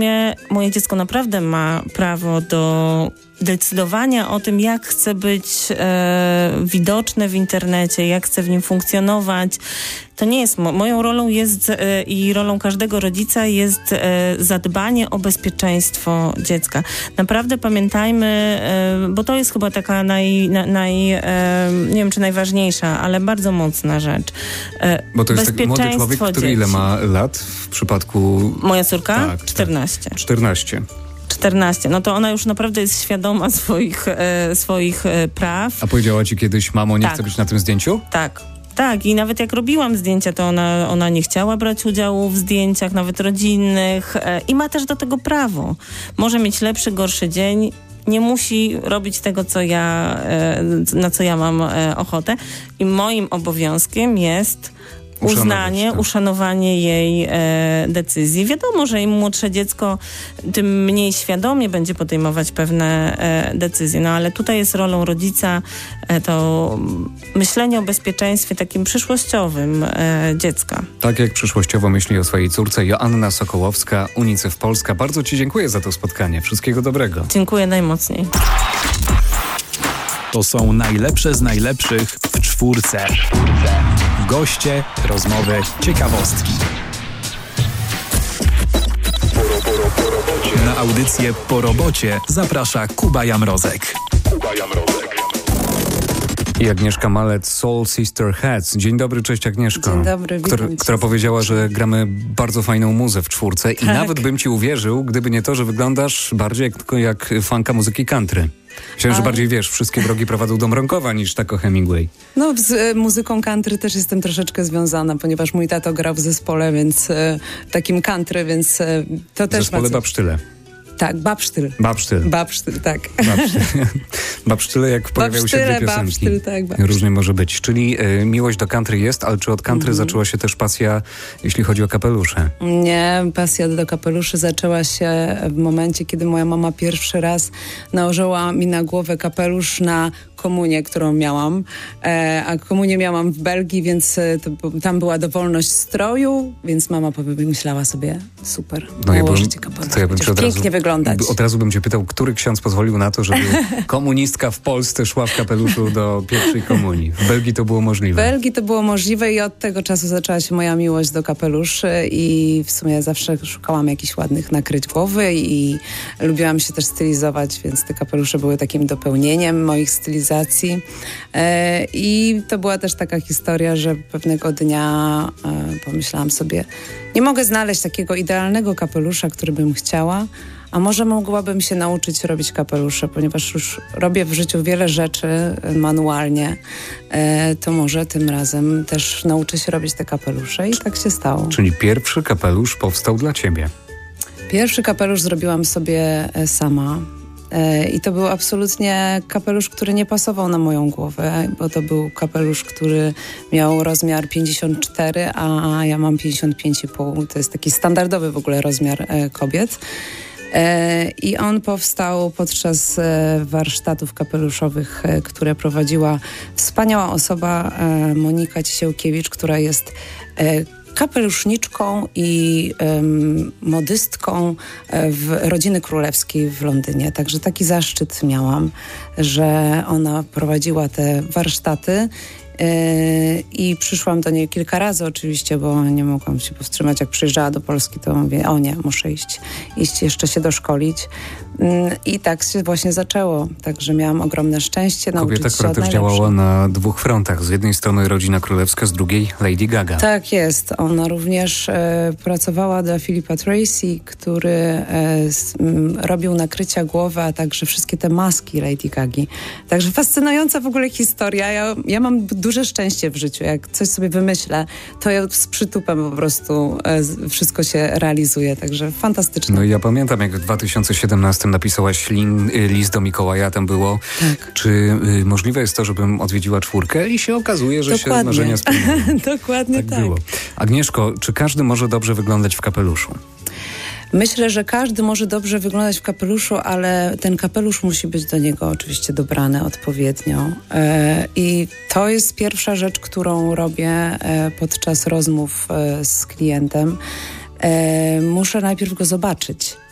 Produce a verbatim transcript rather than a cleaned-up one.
sumie moje dziecko naprawdę ma prawo do decydowania o tym, jak chce być e, widoczne w internecie, jak chce w nim funkcjonować. To nie jest mo- moją rolą jest e, i rolą każdego rodzica jest e, zadbanie o bezpieczeństwo dziecka. Naprawdę pamiętajmy, e, bo to jest chyba taka naj, na, naj e, nie wiem czy najważniejsza, ale bardzo mocna rzecz. E, bo to jest taki młody człowiek, który dzieci. Ile ma lat w przypadku... Moja córka? Tak, czternaście. Tak. czternaście. czternaście. No to ona już naprawdę jest świadoma swoich, e, swoich e, praw. A powiedziała ci kiedyś, mamo, nie tak. chcę być na tym zdjęciu? Tak. Tak, i nawet jak robiłam zdjęcia, to ona, ona nie chciała brać udziału w zdjęciach, nawet rodzinnych e, i ma też do tego prawo. Może mieć lepszy, gorszy dzień, nie musi robić tego, co ja, e, na co ja mam e, ochotę. I moim obowiązkiem jest uznanie, tak. uszanowanie jej e, decyzji. Wiadomo, że im młodsze dziecko, tym mniej świadomie będzie podejmować pewne e, decyzje. No ale tutaj jest rolą rodzica e, to myślenie o bezpieczeństwie takim przyszłościowym e, dziecka. Tak jak przyszłościowo myśli o swojej córce Joanna Sokołowska, UNICEF Polska. Bardzo ci dziękuję za to spotkanie. Wszystkiego dobrego. Dziękuję najmocniej. To są najlepsze z najlepszych w czwórce. Goście, rozmowy, ciekawostki. Na audycję Po robocie zaprasza Kuba Jamrozek. Kuba Jamrozek. I Agnieszka Malec, Soul Sister Heads. Dzień dobry, cześć Agnieszko. Dzień dobry, witam Która, cię. która powiedziała, że gramy bardzo fajną muzę w czwórce tak. i nawet bym ci uwierzył, gdyby nie to, że wyglądasz bardziej jak, jak fanka muzyki country. Myślałem, że bardziej wiesz, wszystkie drogi prowadzą do Mronkowa niż Taco Hemingway. No z e, muzyką country też jestem troszeczkę związana, ponieważ mój tato grał w zespole, więc e, takim country, więc e, to W też zespole ma coś. Babsztyle. Tak, Babsztyl. Babsztyl. Babsztyl, tak. Babsztyl. Babsztyle, jak pojawiały się dwie piosenki. Babsztyl, tak, babsztyl. Różnie może być. Czyli y, miłość do country jest, ale czy od country Mhm. zaczęła się też pasja, jeśli chodzi o kapelusze? Nie, pasja do kapeluszy zaczęła się w momencie, kiedy moja mama pierwszy raz nałożyła mi na głowę kapelusz na komunię, którą miałam. E, a komunię miałam w Belgii, więc e, to, tam była dowolność stroju, więc mama myślała sobie, super, No ja nałożycie bym, kapelusz, to ja bym będziesz ci od razu, pięknie wyglądać. Od razu bym cię pytał, który ksiądz pozwolił na to, żeby komunistka w Polsce szła w kapeluszu do pierwszej komunii. W Belgii to było W możliwe. Belgii to było możliwe i od tego czasu zaczęła się moja miłość do kapeluszy i w sumie zawsze szukałam jakichś ładnych nakryć głowy i lubiłam się też stylizować, więc te kapelusze były takim dopełnieniem moich stylizacji. E, I to była też taka historia, że pewnego dnia e, pomyślałam sobie, nie mogę znaleźć takiego idealnego kapelusza, który bym chciała, a może mogłabym się nauczyć robić kapelusze, ponieważ już robię w życiu wiele rzeczy manualnie, e, to może tym razem też nauczę się robić te kapelusze i tak się stało. Czyli pierwszy kapelusz powstał dla ciebie. Pierwszy kapelusz zrobiłam sobie e, sama. I to był absolutnie kapelusz, który nie pasował na moją głowę, bo to był kapelusz, który miał rozmiar pięćdziesiąt cztery, a ja mam pięćdziesiąt pięć i pół. To jest taki standardowy w ogóle rozmiar kobiet. I on powstał podczas warsztatów kapeluszowych, które prowadziła wspaniała osoba Monika Ciesiełkiewicz, która jest kapeluszniczką i um, modystką w rodziny królewskiej w Londynie. Także taki zaszczyt miałam, że ona prowadziła te warsztaty yy, i przyszłam do niej kilka razy oczywiście, bo nie mogłam się powstrzymać. Jak przyjeżdżała do Polski, to mówię, o nie, muszę iść, iść jeszcze się doszkolić. Yy, I tak się właśnie zaczęło. Także miałam ogromne szczęście. Kobieta, która też działała na dwóch frontach. Z jednej strony rodzina królewska, z drugiej Lady Gaga. Tak jest. Ona również e, pracowała dla Philipa Tracy, który e, s, m, robił nakrycia głowy, a także wszystkie te maski Lady Gagi. Także fascynująca w ogóle historia. Ja, ja mam duże szczęście w życiu. Jak coś sobie wymyślę, to ja z przytupem po prostu e, z, wszystko się realizuje. Także fantastyczne. No i ja pamiętam, jak w dwa tysiące siedemnastym napisałaś lin, list do Mikołaja. Tam było, tak. czy y, możliwe jest to, żebym odwiedziła czwórkę? I się okazuje, że Dokładnie. się marzenia spełniły. Dokładnie tak. tak. było. Agnieszko, czy każdy może dobrze wyglądać w kapeluszu? Myślę, że każdy może dobrze wyglądać w kapeluszu, ale ten kapelusz musi być do niego oczywiście dobrany odpowiednio. E, I to jest pierwsza rzecz, którą robię e, podczas rozmów e, z klientem. E, muszę najpierw go zobaczyć.